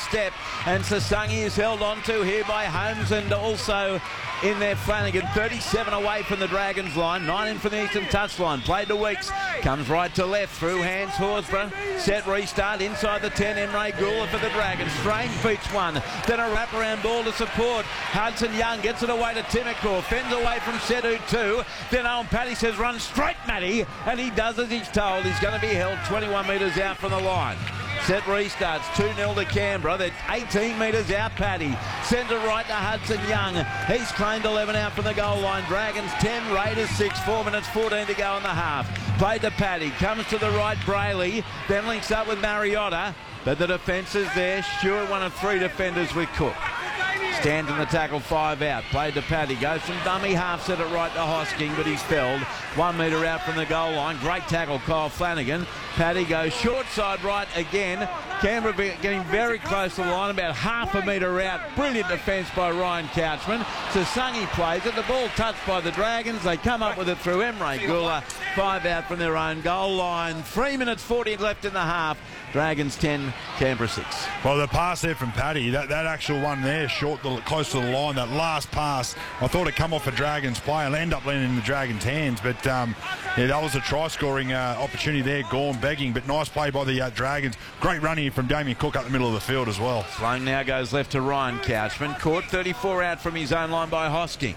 step, and Sasangi is held onto here by Holmes, and also in there Flanagan. 37 away from the Dragons line, 9 in from the Eastern touchline. Played to Weeks, comes right to left, through hands Horsburgh. Set restart inside the 10. Emre Gula for the Dragons. Strange beats one, then a wraparound ball to support. Hudson Young gets it away to Timacor, fends away from Sedu 2. Then Owen Paddy says run straight, Matty, and he does as he's told. He's going to be held 21 metres out from the line. Set restarts, 2-0 to Canberra. They're 18 metres out, Paddy. Centre right to Hudson Young. He's claimed 11 out from the goal line. Dragons 10, Raiders 6, 4 minutes 14 to go in the half. Played to Paddy, comes to the right, Brayley, then links up with Mariotta, but the defence is there. Stewart, one of 3 defenders with Cook. Stands in the tackle, 5 out. Played to Paddy. Goes from dummy half, set it right to Hosking, but he's felled. 1 metre out from the goal line. Great tackle, Kyle Flanagan. Paddy goes short side right again. Canberra getting very close to the line, about half a metre out. Brilliant defence by Ryan Couchman. Sasangi plays it. The ball touched by the Dragons. They come up with it through Emre Gula. 5 out from their own goal line. 3 minutes 40 left in the half. Dragons 10, Canberra 6. Well, the pass there from Paddy, that actual one there, short, close to the line, that last pass, I thought it come off a Dragons player and end up landing in the Dragons' hands. But, yeah, that was a try-scoring opportunity there, Gorm begging, but nice play by the Dragons. Great run here from Damien Cook up the middle of the field as well. Sloan now goes left to Ryan Couchman. Caught 34 out from his own line by Hosking.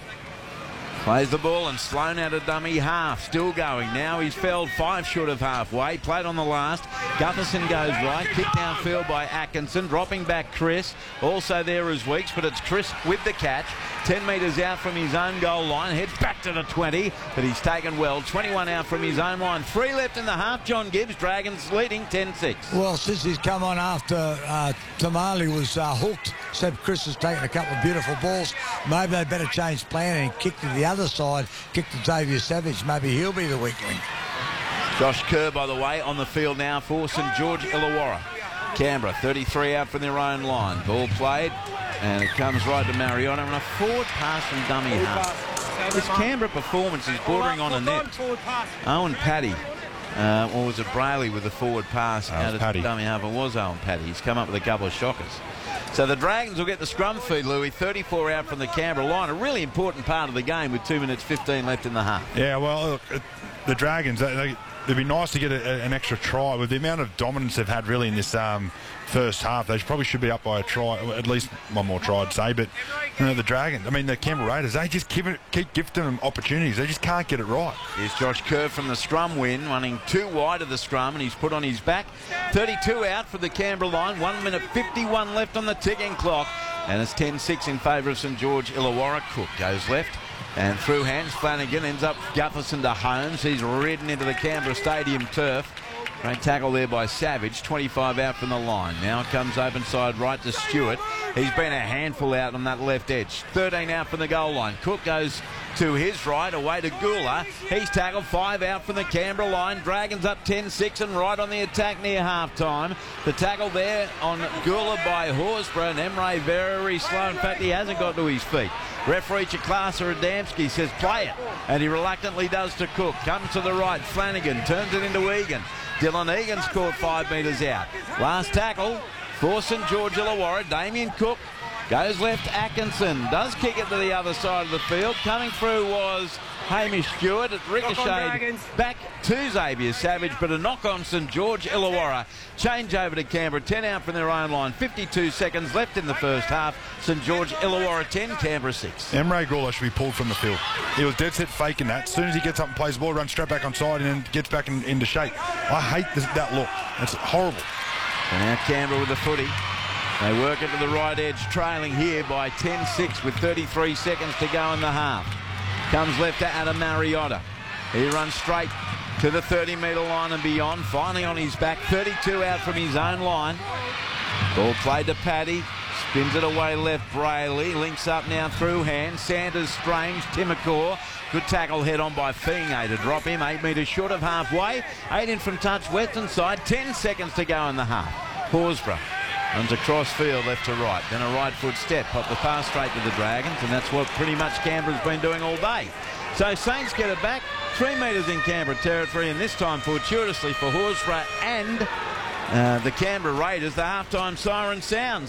Plays the ball and Sloan out of dummy half. Still going. Now he's felled 5 short of halfway. Played on the last. Gutherson goes right. Kicked downfield by Atkinson. Dropping back Chris. Also there is Weeks, but it's Chris with the catch. 10 metres out from his own goal line. Heads back to the 20, but he's taken well. 21 out from his own line. 3 left in the half. John Gibbs, Dragons leading 10-6. Well, since he's come on after Tamale was hooked, Seb Chris has taken a couple of beautiful balls. Maybe they better change plan and kick to the other side, kick to Xavier Savage. Maybe he'll be the weakling. Josh Kerr, by the way, on the field now for St George Illawarra. Canberra, 33 out from their own line. Ball played, and it comes right to Mariota, and a forward pass from dummy half. This Canberra performance is bordering on a net. Owen Paddy, or was it Brayley with the forward pass out of dummy half? It was Owen Paddy. He's come up with a couple of shockers. So the Dragons will get the scrum feed, Louis. 34 out from the Canberra line. A really important part of the game with 2 minutes 15 left in the half. Yeah, well, look, the Dragons, it'd be nice to get an extra try. With the amount of dominance they've had really in this first half, they probably should be up by a try, at least one more try, I'd say. But, you know, the Dragons, I mean, the Canberra Raiders, they just keep gifting them opportunities. They just can't get it right. Here's Josh Kerr from the scrum win, running 2 wide of the scrum, and he's put on his back. 32 out for the Canberra line. 1 minute 51 left on the ticking clock. And it's 10-6 in favour of St George Illawarra. Cook goes left. And through hands, Flanagan ends up Gutherson to Holmes. He's ridden into the Canberra Stadium turf. Great tackle there by Savage. 25 out from the line. Now it comes open side right to Stewart. He's been a handful out on that left edge. 13 out from the goal line. Cook goes to his right, away to Gula. He's tackled. 5 out from the Canberra line. Dragons up 10-6 and right on the attack near half-time. The tackle there on Gula by Horsburgh, and Emre very slow. In fact, he hasn't got to his feet. Referee Chaklasa Adamski says play it, and he reluctantly does to Cook. Comes to the right, Flanagan turns it into Egan. Dylan Egan's caught 5 metres out. Last tackle for St George Illawarra. Damien Cook goes left. Atkinson does kick it to the other side of the field. Coming through was Hamish Stewart. It ricocheted back to Xavier Savage, but a knock on St George Illawarra. Change over to Canberra. 10 out from their own line. 52 seconds left in the first half. St George Illawarra 10, Canberra 6. Emre Gula should be pulled from the field. He was dead set faking that. As soon as he gets up and plays the ball, runs straight back on side and then gets back into shape. I hate that look. It's horrible. So now Canberra with the footy. They work it to the right edge, trailing here by 10-6 with 33 seconds to go in the half. Comes left to Adam Mariotta. He runs straight to the 30-metre line and beyond. Finally on his back, 32 out from his own line. Ball played to Paddy. Spins it away left, Brayley. Links up now through hand. Sanders, Strange, Timacor. Good tackle head on by Feeney to drop him. 8 metres short of halfway. 8 in from touch, western side. 10 seconds to go in the half. Horsburgh runs across field left to right. Then a right foot step. Pop the pass straight to the Dragons. And that's what pretty much Canberra's been doing all day. So Saints get it back. 3 metres in Canberra territory. And this time fortuitously for Horsburgh and the Canberra Raiders. The halftime siren sounds.